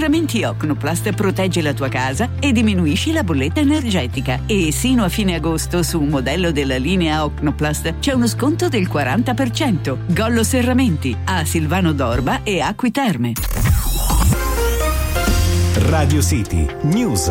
Serramenti Ocnoplast protegge la tua casa e diminuisci la bolletta energetica. E sino a fine agosto su un modello della linea Ocnoplast c'è uno sconto del 40%. Gollo Serramenti, a Silvano d'Orba e Acqui Terme. Radio City News.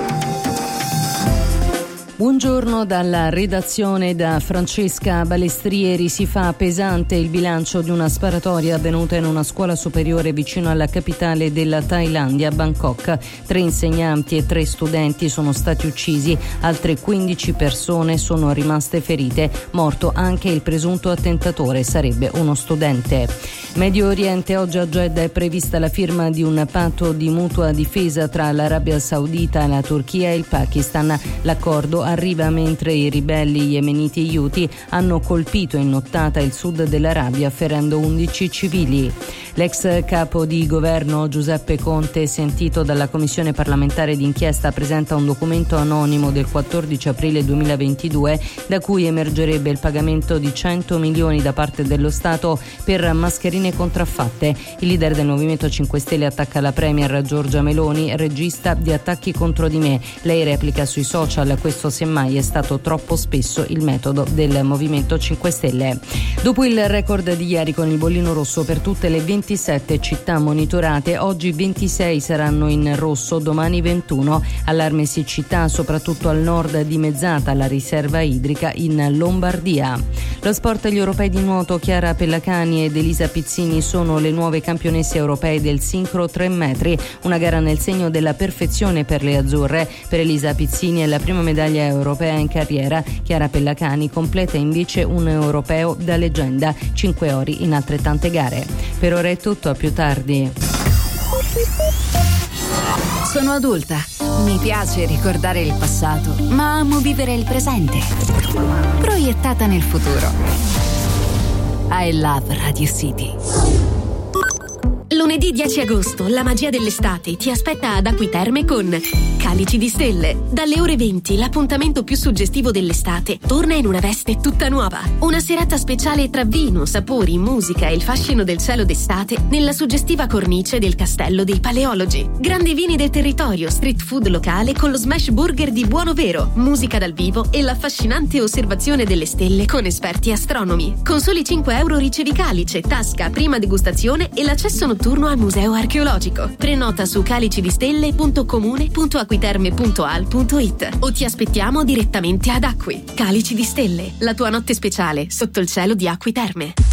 Buongiorno dalla redazione da Francesca Balestrieri. Si fa pesante il bilancio di una sparatoria avvenuta in una scuola superiore vicino alla capitale della Thailandia, Bangkok. 3 insegnanti e 3 studenti sono stati uccisi, altre 15 persone sono rimaste ferite. Morto anche il presunto attentatore, sarebbe uno studente. Medio Oriente, oggi a Jeddah è prevista la firma di un patto di mutua difesa tra l'Arabia Saudita, la Turchia e il Pakistan. L'accordo arriva mentre i ribelli yemeniti Houthi hanno colpito in nottata il sud dell'Arabia, ferendo 11 civili. L'ex capo di governo Giuseppe Conte, sentito dalla Commissione parlamentare d'inchiesta, presenta un documento anonimo del 14 aprile 2022 da cui emergerebbe il pagamento di 100 milioni da parte dello Stato per mascherine contraffatte. Il leader del Movimento 5 Stelle attacca la premier Giorgia Meloni, regista di attacchi contro di me. Lei replica sui social: questo semmai è stato troppo spesso il metodo del Movimento 5 Stelle. Dopo il record di ieri con il bollino rosso per tutte le 27 città monitorate, oggi 26 saranno in rosso, domani 21. Allarme siccità soprattutto al nord, dimezzata la riserva idrica in Lombardia. Lo sport, gli europei di nuoto. Chiara Pellacani ed Elisa Pizzini sono le nuove campionesse europee del sincro 3 metri, una gara nel segno della perfezione per le azzurre. Per Elisa Pizzini è la prima medaglia europea in carriera. Chiara Pellacani completa invece un europeo da leggenda, 5 ori in altrettante gare. Per ora è tutto, a più tardi. Sono adulta, mi piace ricordare il passato, ma amo vivere il presente, proiettata nel futuro. I love Radio City. Lunedì 10 agosto, la magia dell'estate ti aspetta ad Acqui Terme con Calici di Stelle. Dalle ore 20, l'appuntamento più suggestivo dell'estate torna in una veste tutta nuova. Una serata speciale tra vino, sapori, musica e il fascino del cielo d'estate nella suggestiva cornice del Castello dei Paleologi. Grandi vini del territorio, street food locale con lo smash burger di Buono Vero, musica dal vivo e l'affascinante osservazione delle stelle con esperti astronomi. Con soli 5 euro ricevi calice, tasca, prima degustazione e l'accesso notturno al museo archeologico. Prenota su calicidistelle.comune.acquiterme.al.it o ti aspettiamo direttamente ad Acqui. Calici di Stelle, la tua notte speciale sotto il cielo di Acqui Terme.